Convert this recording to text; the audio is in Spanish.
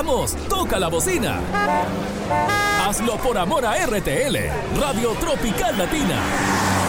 ¡Vamos! ¡Toca la bocina! Hazlo por amor a RTL, Radio Tropical Latina.